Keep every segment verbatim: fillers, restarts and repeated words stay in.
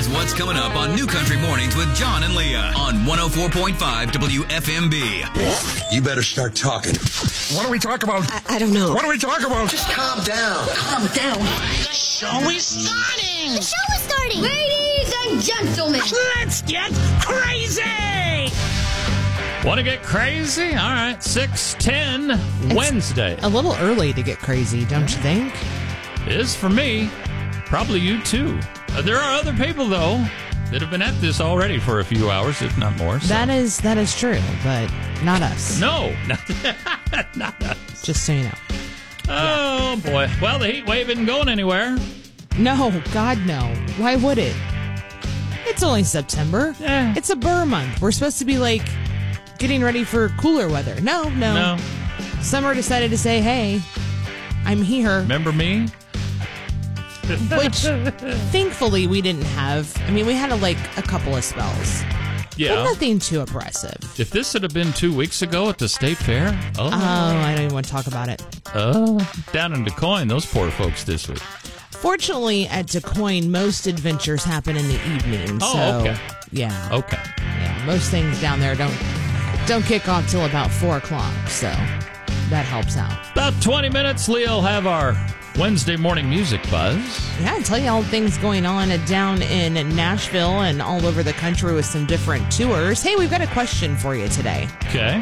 Here's what's coming up on New Country Mornings with John and Leah on one oh four point five W F M B. You better start talking. What do we talk about? I, I don't know. What do we talk about? Just calm down. Calm down. The show is starting. The show is starting. Ladies and gentlemen, Let's get crazy. Want to get crazy? All right, six ten Wednesday. A little early to get crazy, don't you think? Is for me. Probably you too. Uh, there are other people, though, that have been at this already for a few hours, if not more. So. That is that is true, but not us. No, not, not us. Just so you know. Oh, yeah. Boy. Well, the heat wave isn't going anywhere. No, God, no. Why would it? It's only September. Eh. It's a burr month. We're supposed to be, like, getting ready for cooler weather. No, no. No. Summer decided to say, hey, I'm here. Remember me? Which, thankfully, we didn't have. I mean, we had, a, like, a couple of spells. Yeah. But nothing too oppressive. If this had been two weeks ago at the state fair, oh, Oh, I don't even want to talk about it. oh, down in DuQuoin, those poor folks this week. Fortunately, at DuQuoin, most adventures happen in the evening. Oh, so, okay. Yeah. Okay. Yeah, most things down there don't don't kick off till about four o'clock, so that helps out. About twenty minutes, Leo will have our Wednesday morning music buzz. Yeah, I tell you all the things going on down in Nashville and all over the country with some different tours. Hey, we've got a question for you today. Okay.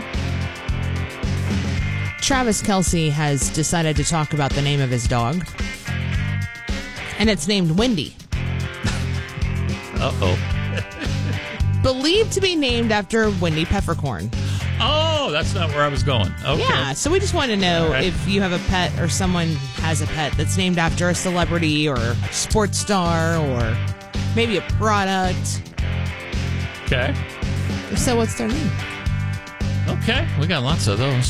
Travis Kelce has decided to talk about the name of his dog, and it's named Wendy. Uh-oh. Believed to be named after Wendy Peppercorn. Oh, that's not where I was going. Okay. Yeah, so we just want to know right. if you have a pet or someone has a pet that's named after a celebrity or sports star or maybe a product. Okay. If so, what's their name? Okay. We got lots of those.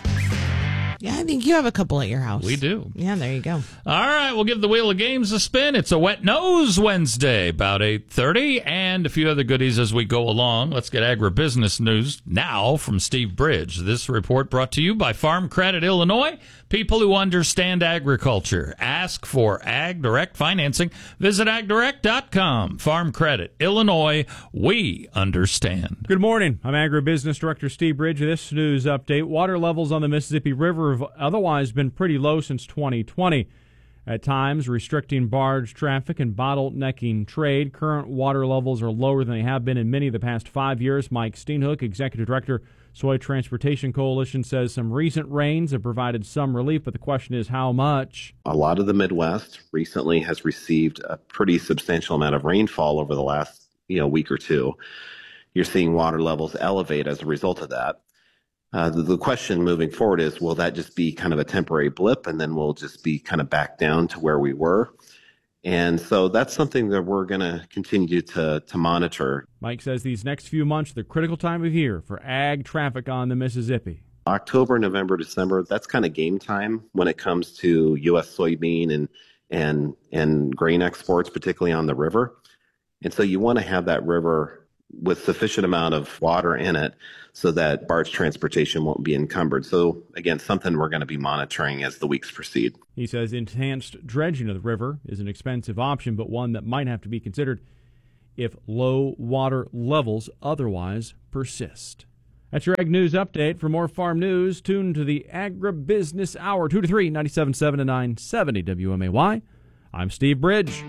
Yeah, I think you have a couple at your house. We do. Yeah, there you go. All right, we'll give the Wheel of Games a spin. It's a Wet Nose Wednesday, about eight thirty, and a few other goodies as we go along. Let's get agribusiness news now from Steve Bridge. This report brought to you by Farm Credit Illinois, people who understand agriculture. Ask for Ag Direct financing. Visit ag direct dot com. Farm Credit Illinois, we understand. Good morning. I'm Agribusiness Director Steve Bridge. This news update. Water levels on the Mississippi River have otherwise been pretty low since twenty twenty. At times, restricting barge traffic and bottlenecking trade. Current water levels are lower than they have been in many of the past five years. Mike Steenhoek, Executive Director, Soy Transportation Coalition, says some recent rains have provided some relief, but the question is how much? A lot of the Midwest recently has received a pretty substantial amount of rainfall over the last you know, week or two. You're seeing water levels elevate as a result of that. Uh, the, the question moving forward is, will that just be kind of a temporary blip and then we'll just be kind of back down to where we were? And so that's something that we're going to continue to to monitor. Mike says these next few months are the critical time of year for ag traffic on the Mississippi. October, November, December, that's kind of game time when it comes to U S soybean and and and grain exports, particularly on the river. And so you want to have that river with sufficient amount of water in it so that barge transportation won't be encumbered. So, again, something we're going to be monitoring as the weeks proceed. He says enhanced dredging of the river is an expensive option, but one that might have to be considered if low water levels otherwise persist. That's your Ag News Update. For more farm news, tune to the Agribusiness Hour, two to three, ninety-seven point seven to nine seventy W M A Y. I'm Steve Bridge.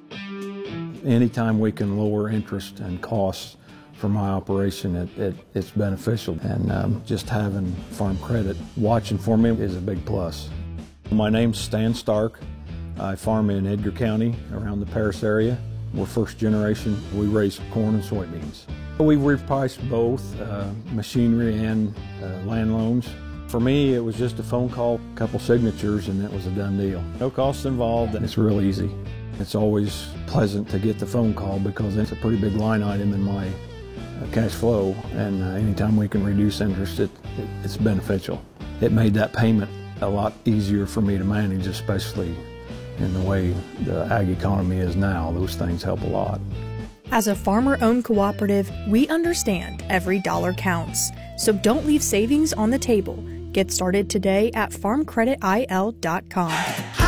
Anytime we can lower interest and costs for my operation, it, it, it's beneficial. And um, just having Farm Credit watching for me is a big plus. My name's Stan Stark. I farm in Edgar County around the Paris area. We're first generation. We raise corn and soybeans. We've repriced both uh, machinery and uh, land loans. For me, it was just a phone call, a couple signatures, and it was a done deal. No costs involved, and it's real easy. It's always pleasant to get the phone call because it's a pretty big line item in my uh, cash flow, and uh, anytime we can reduce interest, it, it, it's beneficial. It made that payment a lot easier for me to manage, especially in the way the ag economy is now. Those things help a lot. As a farmer-owned cooperative, we understand every dollar counts. So don't leave savings on the table. Get started today at farm credit I L dot com.